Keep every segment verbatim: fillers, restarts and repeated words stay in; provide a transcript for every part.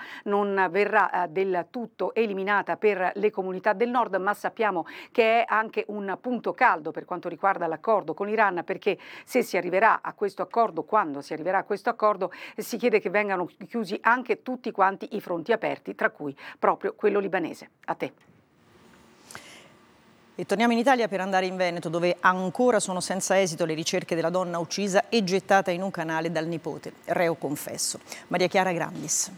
non verrà eh, del tutto eliminata per le comunità del nord, ma sappiamo che è anche un punto caldo per quanto riguarda l'accordo con l'Iran, perché se si arriverà a questo accordo, quando si arriverà a questo accordo, eh, si chiede che vengano chiusi anche tutti quanti i fronti aperti, tra cui proprio quello libanese. A te. E torniamo in Italia per andare in Veneto, dove ancora sono senza esito le ricerche della donna uccisa e gettata in un canale dal nipote, reo confesso. Maria Chiara Grandis.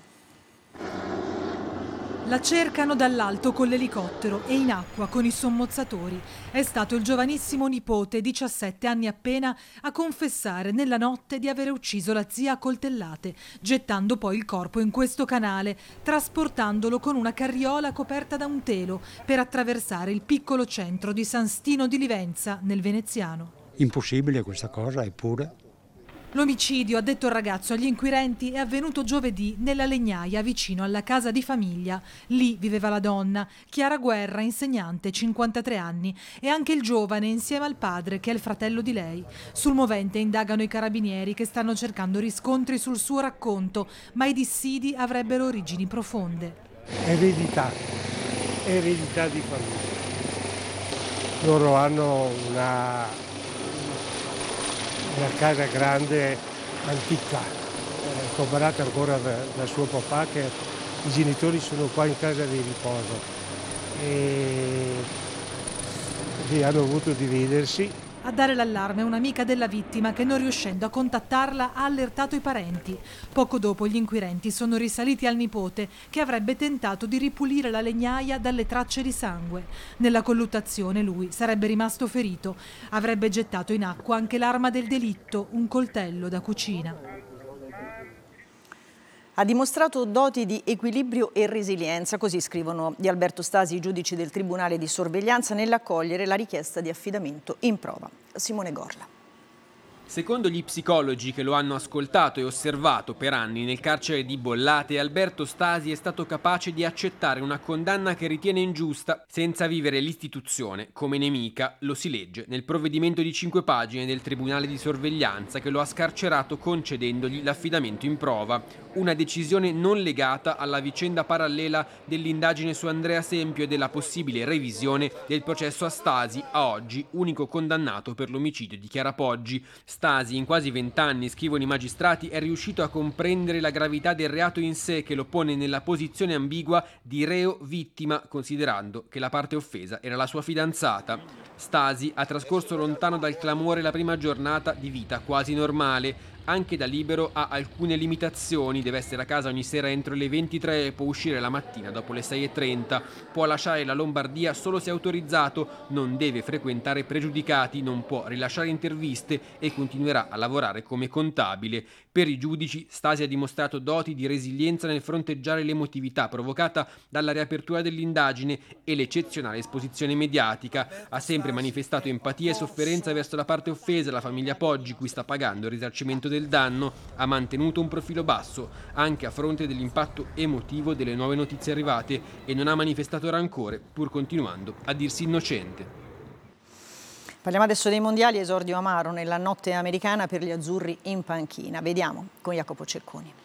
La cercano dall'alto con l'elicottero e in acqua con i sommozzatori. È stato il giovanissimo nipote, diciassette anni appena, a confessare nella notte di aver ucciso la zia a coltellate, gettando poi il corpo in questo canale, trasportandolo con una carriola coperta da un telo per attraversare il piccolo centro di San Stino di Livenza, nel veneziano. Impossibile questa cosa, eppure. L'omicidio, ha detto il ragazzo agli inquirenti, è avvenuto giovedì nella legnaia vicino alla casa di famiglia. Lì viveva la donna, Chiara Guerra, insegnante, cinquantatré anni, e anche il giovane insieme al padre, che è il fratello di lei. Sul movente indagano i carabinieri che stanno cercando riscontri sul suo racconto, ma i dissidi avrebbero origini profonde. Eredità, eredità di famiglia. Loro hanno una... una casa grande, antica, eh, comprata ancora da, da suo papà, che i genitori sono qua in casa di riposo e, e hanno dovuto dividersi. A dare l'allarme un'amica della vittima che, non riuscendo a contattarla, ha allertato i parenti. Poco dopo gli inquirenti sono risaliti al nipote, che avrebbe tentato di ripulire la legnaia dalle tracce di sangue. Nella colluttazione lui sarebbe rimasto ferito. Avrebbe gettato in acqua anche l'arma del delitto, un coltello da cucina. Ha dimostrato doti di equilibrio e resilienza, così scrivono di Alberto Stasi i giudici del Tribunale di Sorveglianza nell'accogliere la richiesta di affidamento in prova. Simone Gorla. Secondo gli psicologi che lo hanno ascoltato e osservato per anni nel carcere di Bollate, Alberto Stasi è stato capace di accettare una condanna che ritiene ingiusta senza vivere l'istituzione come nemica, lo si legge nel provvedimento di cinque pagine del Tribunale di Sorveglianza che lo ha scarcerato concedendogli l'affidamento in prova, una decisione non legata alla vicenda parallela dell'indagine su Andrea Sempio e della possibile revisione del processo a Stasi, a oggi unico condannato per l'omicidio di Chiara Poggi. Stasi, in quasi vent'anni, scrivono i magistrati, è riuscito a comprendere la gravità del reato in sé, che lo pone nella posizione ambigua di reo vittima, considerando che la parte offesa era la sua fidanzata. Stasi ha trascorso lontano dal clamore la prima giornata di vita quasi normale. Anche da libero ha alcune limitazioni, deve essere a casa ogni sera entro le ventitré e può uscire la mattina dopo le sei e trenta, può lasciare la Lombardia solo se autorizzato, non deve frequentare pregiudicati, non può rilasciare interviste e continuerà a lavorare come contabile. Per i giudici Stasi ha dimostrato doti di resilienza nel fronteggiare l'emotività provocata dalla riapertura dell'indagine e l'eccezionale esposizione mediatica. Ha sempre manifestato empatia e sofferenza verso la parte offesa, la famiglia Poggi, cui sta pagando il risarcimento del danno. Ha mantenuto un profilo basso anche a fronte dell'impatto emotivo delle nuove notizie arrivate e non ha manifestato rancore, pur continuando a dirsi innocente. Parliamo adesso dei mondiali, esordio amaro nella notte americana per gli azzurri in panchina. Vediamo con Jacopo Cerconi.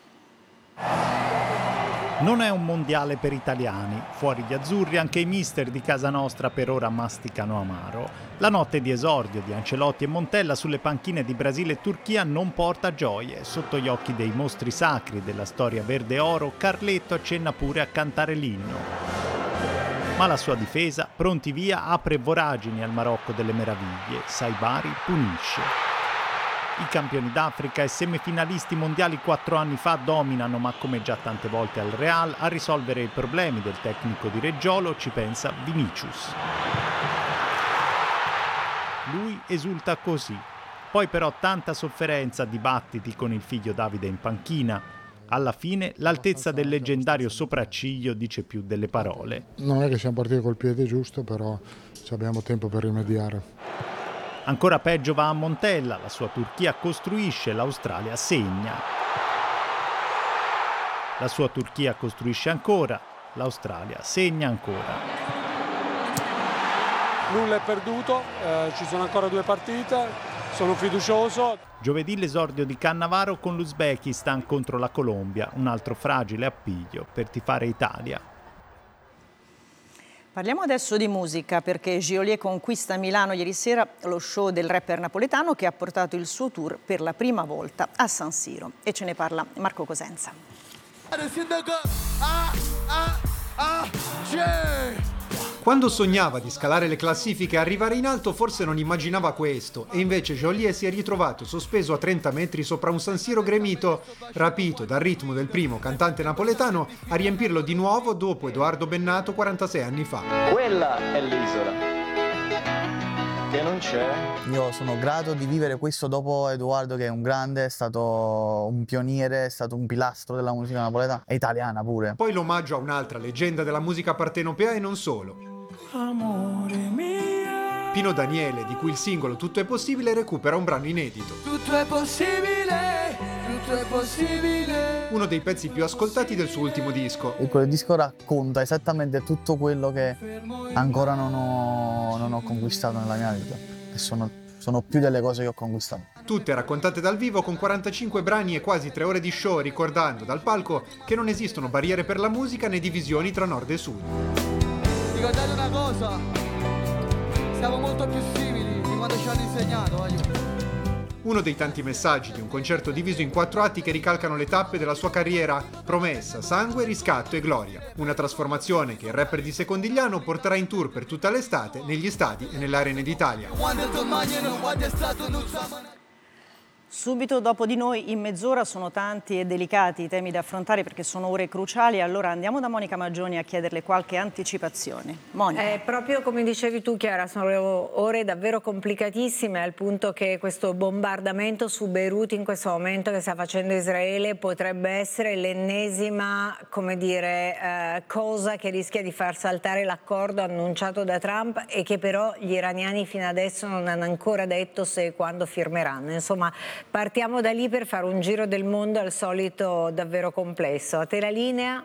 Non è un mondiale per italiani. Fuori gli azzurri anche i mister di casa nostra per ora masticano amaro. La notte di esordio di Ancelotti e Montella sulle panchine di Brasile e Turchia non porta gioie. Sotto gli occhi dei mostri sacri della storia verde oro, Carletto accenna pure a cantare l'inno. Ma la sua difesa, pronti via, apre voragini al Marocco delle meraviglie. Saibari punisce. I campioni d'Africa e semifinalisti mondiali quattro anni fa dominano, ma come già tante volte al Real, a risolvere i problemi del tecnico di Reggiolo ci pensa Vinicius. Lui esulta così. Poi però tanta sofferenza, dibattiti con il figlio Davide in panchina. Alla fine l'altezza del leggendario sopracciglio dice più delle parole. Non è che siamo partiti col piede giusto, però abbiamo tempo per rimediare. Ancora peggio va a Montella, la sua Turchia costruisce, l'Australia segna. La sua Turchia costruisce ancora, l'Australia segna ancora. Nulla è perduto, eh, ci sono ancora due partite. sono fiducioso. Giovedì l'esordio di Cannavaro con l'Uzbekistan contro la Colombia, un altro fragile appiglio per tifare Italia. Parliamo adesso di musica perché Geolier conquista a Milano ieri sera lo show del rapper napoletano che ha portato il suo tour per la prima volta a San Siro. E ce ne parla Marco Cosenza. Quando sognava di scalare le classifiche e arrivare in alto forse non immaginava questo e invece Geolier si è ritrovato sospeso a trenta metri sopra un San Siro gremito, rapito dal ritmo del primo cantante napoletano a riempirlo di nuovo dopo Edoardo Bennato quarantasei anni fa. Quella è l'isola che non c'è. Io sono grato di vivere questo dopo Edoardo, che è un grande, è stato un pioniere, è stato un pilastro della musica napoletana e italiana pure. Poi l'omaggio a un'altra leggenda della musica partenopea e non solo. Amore mio. Pino Daniele, di cui il singolo Tutto è possibile recupera un brano inedito. Tutto è possibile, tutto è possibile. Uno dei pezzi più ascoltati del suo ultimo disco. E quel disco racconta esattamente tutto quello che ancora non ho, non ho conquistato nella mia vita. E sono, sono più delle cose che ho conquistato. Tutte raccontate dal vivo con quarantacinque brani e quasi tre ore di show, ricordando dal palco che non esistono barriere per la musica né divisioni tra nord e sud. Ricordate una cosa, siamo molto più simili di quando ci hanno insegnato, voglio. Uno dei tanti messaggi di un concerto diviso in quattro atti che ricalcano le tappe della sua carriera: promessa, sangue, riscatto e gloria. Una trasformazione che il rapper di Secondigliano porterà in tour per tutta l'estate negli stadi e nelle arene d'Italia. Subito dopo di noi, in mezz'ora, sono tanti e delicati i temi da affrontare perché sono ore cruciali. Allora andiamo da Monica Maggioni a chiederle qualche anticipazione. Monica. Eh, proprio come dicevi tu, Chiara, sono ore davvero complicatissime, al punto che questo bombardamento su Beirut in questo momento che sta facendo Israele potrebbe essere l'ennesima, come dire, eh, cosa che rischia di far saltare l'accordo annunciato da Trump e che però gli iraniani fino adesso non hanno ancora detto se e quando firmeranno. Insomma, partiamo da lì per fare un giro del mondo al solito davvero complesso. A te la linea?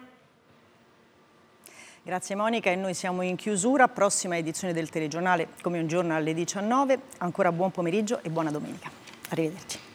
Grazie Monica, e noi siamo in chiusura. Prossima edizione del telegiornale come un giorno alle diciannove. Ancora buon pomeriggio e buona domenica. Arrivederci.